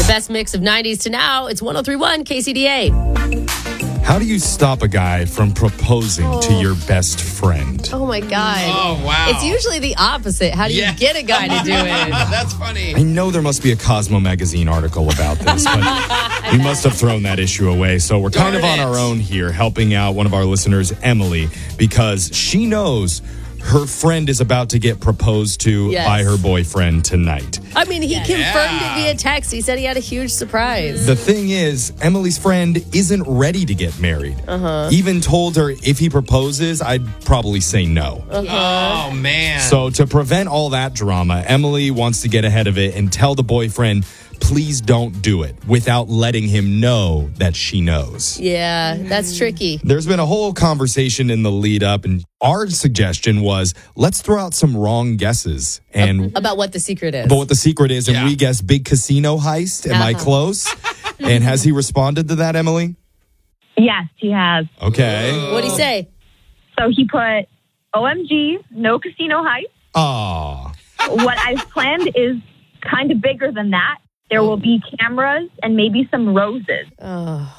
best mix of 90s to now. It's 103.1 KCDA. How do you stop a guy from proposing to your best friend? Oh, my God. Oh, wow. It's usually the opposite. How do you get a guy to do it? That's funny. I know there must be a Cosmo magazine article about this, but we must have thrown that issue away. So we're kind of on our own here, helping out one of our listeners, Emily, because she knows her friend is about to get proposed to by her boyfriend tonight. I mean, he confirmed it via text. He said he had a huge surprise. The thing is, Emily's friend isn't ready to get married. Even told her if he proposes, I'd probably say no. Oh, man. So to prevent all that drama, Emily wants to get ahead of it and tell the boyfriend, please don't do it, without letting him know that she knows. Yeah, that's tricky. There's been a whole conversation in the lead up, and our suggestion was, let's throw out some wrong guesses. And about what the secret is. But what the secret is, and we guess big casino heist. Am I close? And has he responded to that, Emily? Yes, he has. Okay. What'd he say? So he put, OMG, no casino heist. Aw. What I've planned is kind of bigger than that. There will be cameras and maybe some roses. Oh,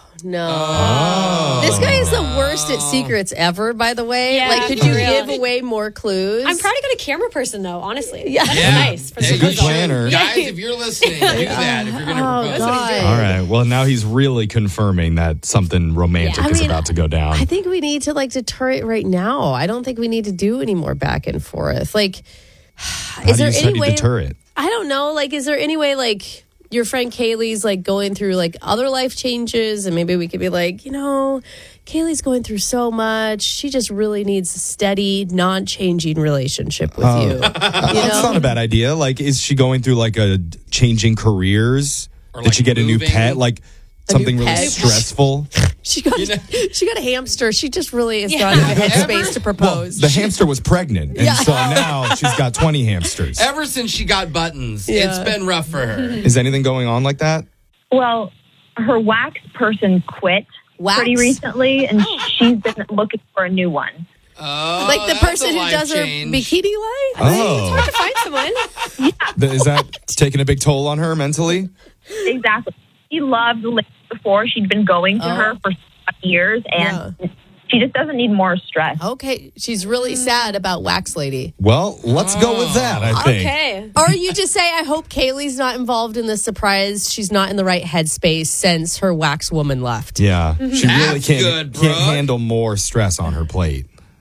no. This guy is the worst at secrets ever, by the way. Yeah, like, could for you real. give away more clues? I'm proud I got a camera person, though, honestly. Yeah. That's nice. For He's a the good proposal. planner. Guys, if you're listening, do that if you're going to propose. God. All right. Well, now he's really confirming that something romantic I is mean, about to go down. I think we need to, deter it right now. I don't think we need to do any more back and forth. Like, How is do there you any study way... deter it? I don't know. Like, is there any way, your friend Kaylee's going through other life changes, and maybe we could be Kaylee's going through so much. She just really needs a steady, non-changing relationship with you. That's not a bad idea. Is she going through a changing careers? Or, Did she get a new moving? pet? Something really pet? stressful? She got a hamster. She just really is not in the headspace to propose. The hamster was pregnant, and so now she's got 20 hamsters. Ever since she got buttons, it's been rough for her. Is anything going on like that? Well, her wax person quit pretty recently, and she's been looking for a new one. Oh, the that's person a who life does change. her bikini line? Oh. Hard to find someone. Is that taking a big toll on her mentally? Exactly. She loved the lady before. She'd been going to her for years, and she just doesn't need more stress. Okay. She's really sad about Wax Lady. Well, let's go with that, I think. Okay. Or you just say, I hope Kaylee's not involved in this surprise. She's not in the right headspace since her wax woman left. Yeah. She really That's can't good, can't Brooke. handle more stress on her plate.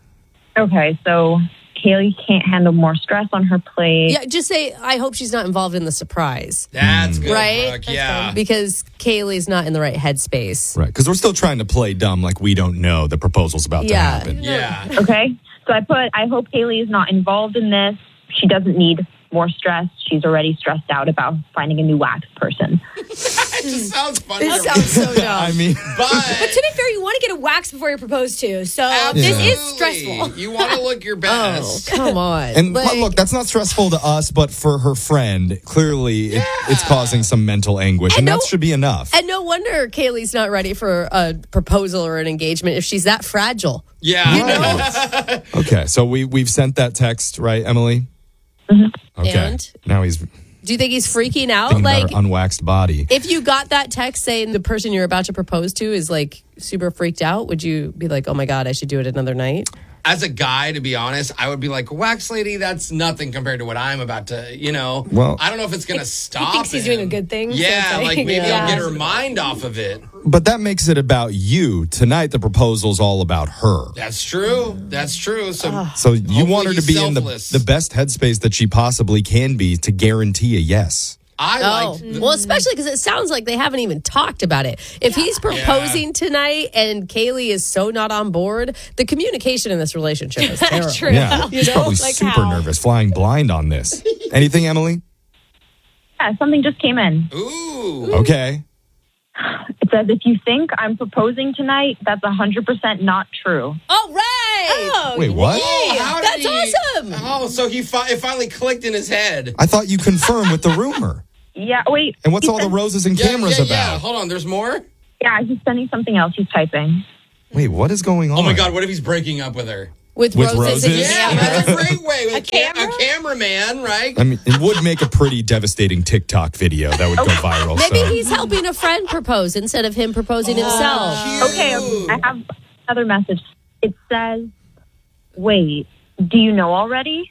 Okay, so Kaylee can't handle more stress on her plate. Yeah, just say, I hope she's not involved in the surprise. That's good, Right? Brooke. Yeah. Because Kaylee's not in the right headspace. Right. Because we're still trying to play dumb like we don't know the proposal's about to Yeah. happen. Yeah. Okay, so I hope Kaylee is not involved in this. She doesn't need more stress. She's already stressed out about finding a new wax person. It just sounds funny. It sounds so dumb. I mean, But But to be fair, you want to get a wax before you're proposed to. So this is stressful. You want to look your Oh, best. come on. and look, that's not stressful to us, but for her friend, clearly it's causing some mental anguish, and that should be enough. And no wonder Kaylee's not ready for a proposal or an engagement if she's that fragile. Yeah. Okay, so we've sent that text, right, Emily? Okay. And? Now he's Do you think he's freaking out? thinking about her unwaxed body. If you got that text saying the person you're about to propose to is super freaked out, would you be like, oh my God, I should do it another night? As a guy, to be honest, I would be like, wax lady, that's nothing compared to what I'm about to, Well- I don't know if it's going to stop. He thinks he's doing a good thing. so Yeah, it's maybe yeah. I'll get her mind off of it. But that makes it about you. Tonight, the proposal's all about her. That's true. That's true. So, So you want her to Hopefully be in selfless. the best headspace that she possibly can be to guarantee a yes. I Oh, like. well, especially because it sounds like they haven't even talked about it. If he's proposing tonight and Kaylee is so not on board, the communication in this relationship is terrible. True. Yeah, she's probably Like super how? nervous, flying blind on this. Anything, Emily? Yeah, something just came in. Ooh. Okay. It says, if you think I'm proposing tonight, that's 100% not true. All right. Oh, Wait, what? Oh, how did That's he- awesome. Oh, so it finally clicked in his head. I thought you confirmed with the rumor. Yeah, wait. And what's he all the said- roses and Yeah, cameras yeah, about? yeah. Hold on, there's more? Yeah, he's sending something else. He's typing. Wait, what is going on? Oh my God, what if he's breaking up with her? With With roses. roses? Yeah, that's a great way. With A camera? a cameraman, right? I mean, it would make a pretty devastating TikTok video that would go viral. Maybe so. he's helping a friend propose instead of him proposing himself. Okay, I have another message. It says, wait, do you know already?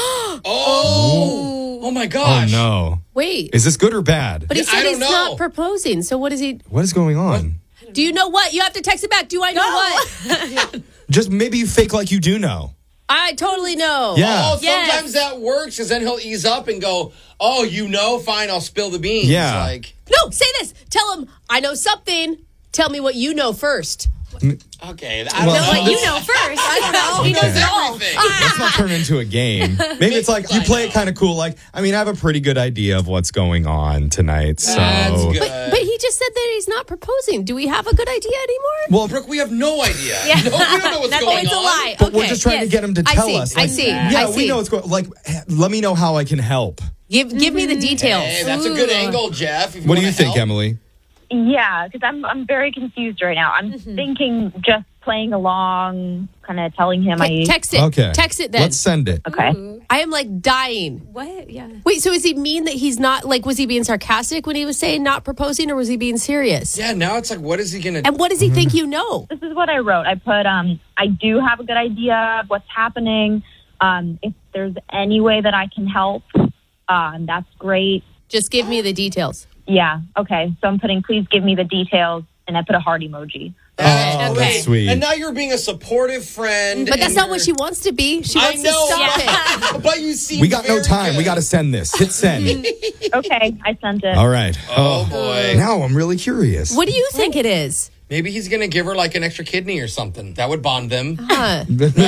Oh my Oh gosh. no! Wait. Is this good or bad? But he Yeah, I said don't he's know. not proposing. So what is he? What is going on? Do you know what? You have to text it back. Do I know what? Just maybe you fake like you do know. I totally know. Yeah. Oh, sometimes that works because then he'll ease up and go, "Oh, you know, fine, I'll spill the beans." Yeah. Like, No, say this. Tell him, I know something. Tell me what you know first. okay, I don't Well, know. What you know first. I don't know. He knows Okay. everything. Let's not turn it into a game. Maybe it's like you play it kind of cool. Like, I mean, I have a pretty good idea of what's going on tonight. So, That's good. But he just said that he's not proposing. Do we have a good idea anymore? well, Brooke, we have no idea. No, we don't know what's going It's a on. lie. but we're Okay, just trying to yes. get him to I tell see, us. I see. Yeah, I we see. know what's going. Like, let me know how I can help. Give me the details. Hey, that's a good Ooh. angle, Jeff. If What do wanna you think, help. Emily? Yeah, because I'm very confused right now. I'm thinking just playing along, kind of telling him Text it. Okay, Text it then. Let's send it. Okay. I am like dying. What? Yeah. Wait, so is he mean that he's not, like, was he being sarcastic when he was saying not proposing, or was he being serious? Yeah, now it's like, what is he gonna? And what does he think you know? This is what I wrote. I put, I do have a good idea of what's happening. If there's any way that I can help, that's great. Just give me the details. Yeah. Okay. So I'm putting, please give me the details. And I put a heart emoji. Oh, Okay. that's sweet. And now you're being a supportive friend. But that's and not what you're- she wants to be. She I wants know, to stop it. but you seem we got no very time. We good. got to send this. Hit send. Okay. I sent it. All right. Oh boy. Now I'm really curious. What do you think it is? Maybe he's gonna give her like an extra kidney or something. That would bond them. Huh.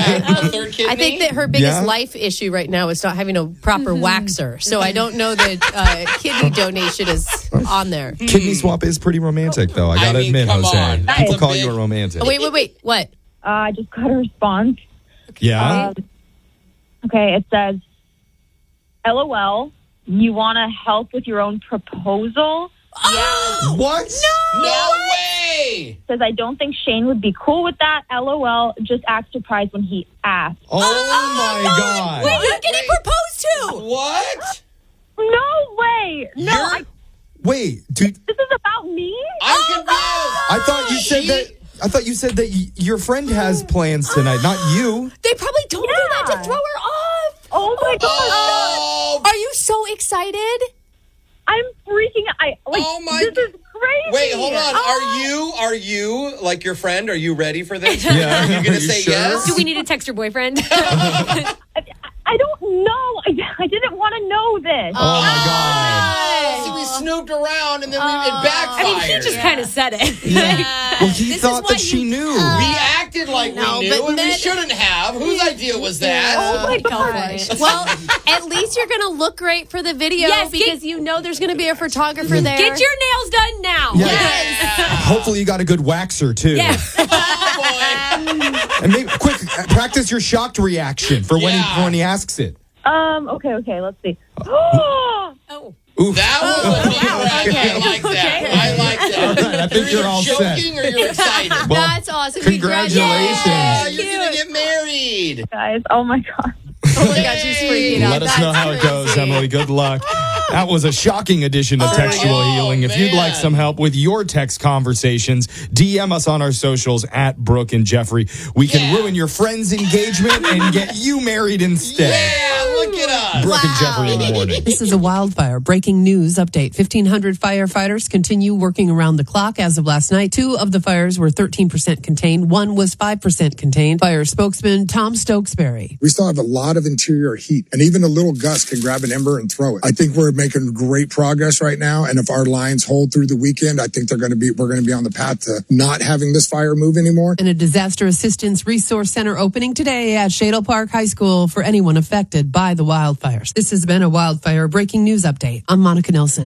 A third kidney. I think that her biggest Yeah. life issue right now is not having a proper waxer. So I don't know that kidney donation is on there. Kidney swap is pretty romantic, though. I I gotta mean, admit, come Jose. on. People That's a call you a big- romantic. Oh, wait. What? I just got a response. Yeah. Okay. It says, LOL, you want to help with your own proposal? What? No way. Says, I don't think Shane would be cool with that. LOL, just act surprised when he asks. Oh my God. Wait, you're getting proposed to. What? No way. No, You're- Wait, dude. this is about me? I'm confused. I thought you said that. I thought you said that your friend has plans tonight, not you. They probably told her that to Yeah. throw her off. Oh my God. Oh, Are you so excited? I'm freaking out. Oh my This is crazy. wait, hold on. Are you like your friend? Are you ready for this? Yeah. Are you Are gonna you say sure? yes? Do we need to text your boyfriend? I don't know. I didn't want to know this. Oh my God. See, we snooped around and then it backfired. I mean, he just kind of said it. Well, he This is thought why that she you- knew. we acted like No, we but knew, and we men- shouldn't have. Whose idea was that? Oh my Go for gosh. it. Well, at least you're going to look great for the video Yes, because you know there's going to be a photographer there. Get your nails done now. Hopefully, you got a good waxer too. Yes. Oh boy. And maybe quick practice your shocked reaction for Yeah. when he asks it. Okay, let's see. Oh. Oof. That was a neat brag. I like that. I like that. All right, I think you're all set. joking or you're excited? Well, That's awesome. congratulations. Yeah, Cute. you're gonna get married. Guys, oh my God. Oh my God, she's freaking out. Let us know how it goes, crazy. Emily. Good luck. That was a shocking edition of Textual Oh, Healing. If you'd like man. some help with your text conversations, DM us on our socials at Brooke and Jeffrey. We can Yeah. ruin your friend's engagement and get you married instead. Yeah, look at us. Brooke and Jeffrey in the morning. This is a wildfire breaking news update. 1,500 firefighters continue working around the clock as of last night. 2 of the fires were 13% contained. 1 was 5% contained. Fire spokesman Tom Stokesbury. We still have a lot of interior heat, and even a little gust can grab an ember and throw it. I think we're making great progress right now, and if our lines hold through the weekend, I think we're going to be on the path to not having this fire move anymore. And a disaster assistance resource center opening today at Shadle Park High School for anyone affected by the wildfires. This has been a wildfire breaking news update. I'm Monica Nelson.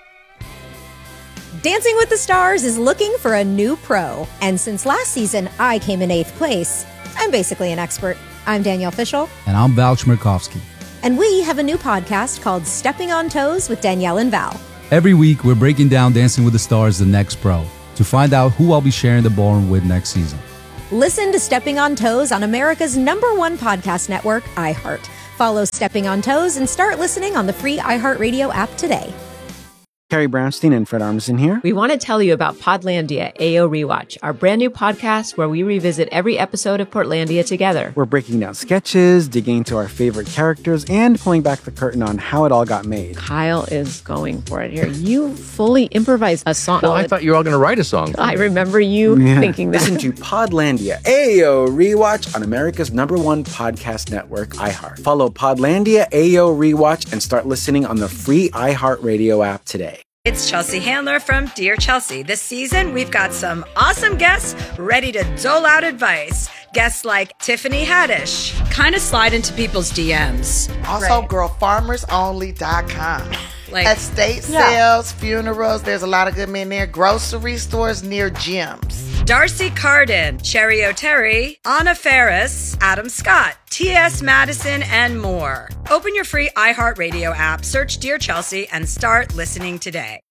Dancing with the Stars is looking for a new pro. And since last season, I came in 8th place. I'm basically an expert. I'm Danielle Fishel. And I'm Val Chmerkovsky. And we have a new podcast called Stepping on Toes with Danielle and Val. Every week, we're breaking down Dancing with the Stars, the next pro, to find out who I'll be sharing the ballroom with next season. Listen to Stepping on Toes on America's #1 podcast network, iHeart. Follow Stepping on Toes and start listening on the free iHeartRadio app today. Carrie Brownstein and Fred Armisen here. We want to tell you about Podlandia AO Rewatch, our brand new podcast where we revisit every episode of Portlandia together. We're breaking down sketches, digging into our favorite characters, and pulling back the curtain on how it all got made. Kyle is going for it here. You fully improvised a song. Well, I thought you were all going to write a song. I remember you thinking that. Listen to Podlandia AO Rewatch on America's #1 podcast network, iHeart. Follow Podlandia AO Rewatch and start listening on the free iHeartRadio app today. It's Chelsea Handler from Dear Chelsea. This season, we've got some awesome guests ready to dole out advice. Guests like Tiffany Haddish. Kind of slide into people's DMs. Also, girlfarmersonly.com. Like estate sales, funerals, there's a lot of good men there. Grocery stores near gyms. Darcy Carden, Cherry O'Terry, Anna Ferris, Adam Scott, T.S. Madison, and more. Open your free iHeartRadio app, search Dear Chelsea, and start listening today.